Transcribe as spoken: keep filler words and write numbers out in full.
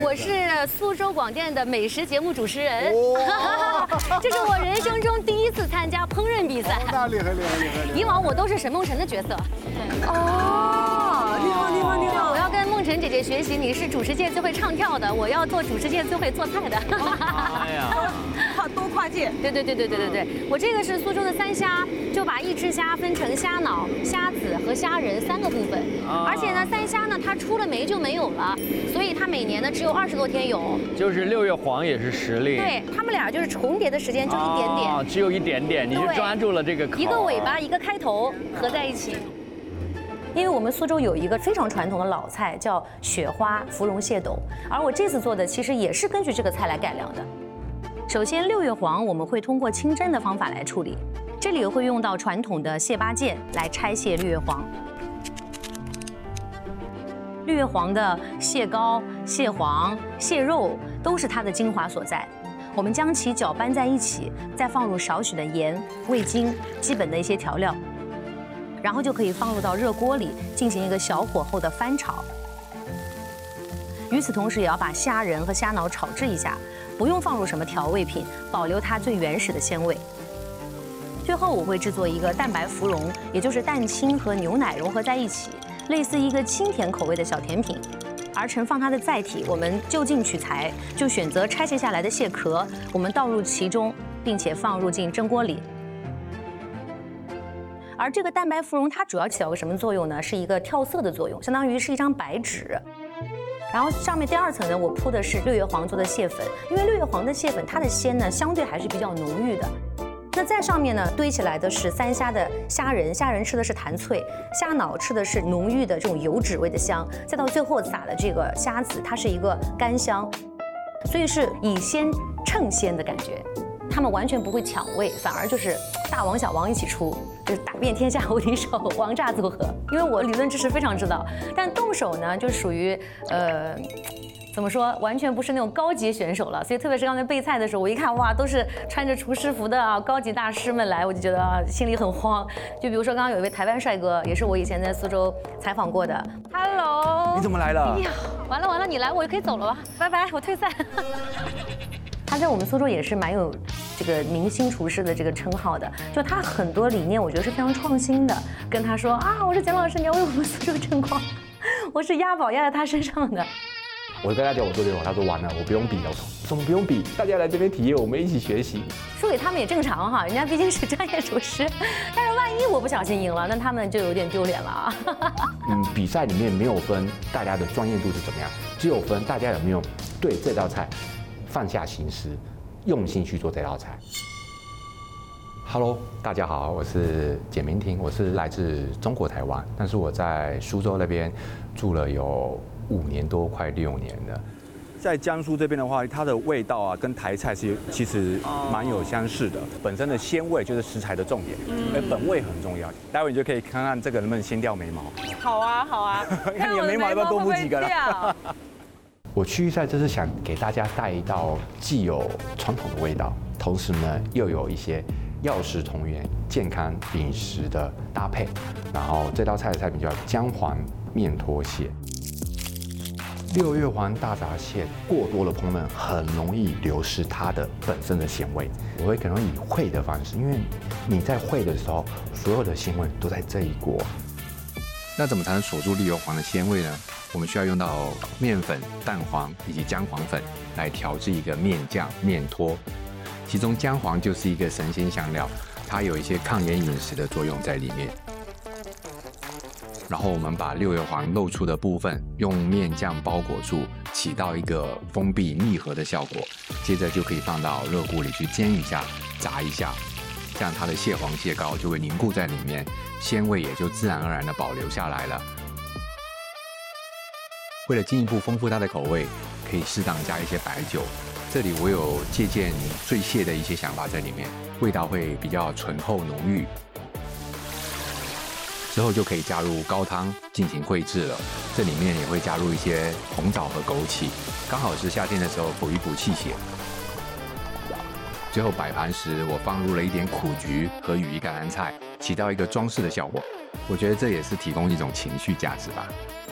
我是苏州广电的美食节目主持人，这是我人生中第一次参加烹饪比赛。 那厉害厉害厉害！ 以往我都是沈梦辰的角色。 哦，厉害厉害厉害！ 我要跟梦辰姐姐学习，你是主持界最会唱跳的，我要做主持界最会做菜的。 哎呀，跨多跨界。 对对对对对对对，我这个是苏州的三虾，就把一只虾分成虾脑、虾子和虾仁三个部分。而且呢，三虾呢它出了梅就没有了，所以它每年呢只有二十多天有。 就是六月黄也是时令。 对，它们俩就是重叠的时间就一点点。 哦，只有一点点，你就抓住了这个口。 一个尾巴，一个开头合在一起。因为我们苏州有一个非常传统的老菜叫雪花芙蓉蟹斗，而我这次做的其实也是根据这个菜来改良的。首先，六月黄我们会通过清蒸的方法来处理，这里会用到传统的蟹八件来拆卸六月黄。六月黄的蟹膏、蟹黄、蟹肉都是它的精华所在。我们将其搅拌在一起，再放入少许的盐、味精，基本的一些调料。然后就可以放入到热锅里进行一个小火候的翻炒。与此同时，也要把虾仁和虾脑炒制一下，不用放入什么调味品，保留它最原始的鲜味。最后我会制作一个蛋白芙蓉，也就是蛋清和牛奶融合在一起，类似一个清甜口味的小甜品。而盛放它的载体，我们就近取材，就选择拆卸下来的蟹壳，我们倒入其中，并且放入进蒸锅里。而这个蛋白芙蓉它主要起到个什么作用呢？是一个跳色的作用，相当于是一张白纸。然后上面第二层呢，我铺的是六月黄做的蟹粉，因为六月黄的蟹粉它的鲜呢相对还是比较浓郁的。那在上面呢堆起来的是三虾的虾仁，虾仁吃的是弹脆，虾脑吃的是浓郁的这种油脂味的香，再到最后撒的这个虾子，它是一个干香，所以是以鲜衬鲜的感觉。他们完全不会抢位，反而就是大王小王一起出，就是打遍天下无敌手，王炸组合。因为我理论知识非常知道，但动手呢就属于呃。怎么说，完全不是那种高级选手了，所以特别是刚才备菜的时候，我一看哇，都是穿着厨师服的啊高级大师们来，我就觉得啊心里很慌。就比如说刚刚有一位台湾帅哥，也是我以前在苏州采访过的。Hello， 你怎么来了？ 哎呀，完了完了，你来我就可以走了吧？拜拜，我退赛。他在我们苏州也是蛮有这个明星厨师的这个称号的，就他很多理念我觉得是非常创新的。跟他说啊，我说简老师，你要为我们苏州争光，我是押宝押在他身上的。 我跟他讲我做六月黄，他说完了，我不用比了。我说怎么不用比？大家来这边体验，我们一起学习。 输给他们也正常哈，人家毕竟是专业厨师。但是万一我不小心赢了，那他们就有点丢脸了啊。 嗯，比赛里面没有分大家的专业度是怎么样，只有分大家有没有对这道菜放下心思，用心去做这道菜。Hello， 大家好，我是简明婷，我是来自中国台湾，但是我在苏州那边住了有五年多，快六年了。 在江苏这边的话，它的味道啊，跟台菜是其实蛮有相似的。本身的鲜味就是食材的重点，而本味很重要。待会你就可以看看这个能不能先掉眉毛。 好啊，好啊， 看你的眉毛要不要多补几个了？ 我区域赛就是想给大家带一道既有传统的味道，同时呢又有一些药食同源、健康饮食的搭配。然后这道菜的菜名叫姜黄面拖蟹。六月黄大闸蟹过多的烹饪很容易流失它的本身的鲜味。我会可能以烩的方式，因为你在烩的时候，所有的鲜味都在这一锅。 那怎么才能锁住六月黄的鲜味呢？我们需要用到面粉、蛋黄以及姜黄粉来调制一个面酱、面拖。其中姜黄就是一个神仙香料，它有一些抗炎饮食的作用在里面。然后我们把六月黄露出的部分用面酱包裹住，起到一个封闭密合的效果。接着就可以放到热锅里去煎一下、炸一下，这样它的蟹黄蟹膏就会凝固在里面，鲜味也就自然而然的保留下来了。为了进一步丰富它的口味，可以适当加一些白酒。这里我有借鉴醉蟹的一些想法在里面，味道会比较醇厚浓郁。之后就可以加入高汤进行烩制了，这里面也会加入一些红枣和枸杞，刚好是夏天的时候补一补气血。最后摆盘时，我放入了一点苦菊和羽衣甘蓝菜，起到一个装饰的效果。我觉得这也是提供一种情绪价值吧。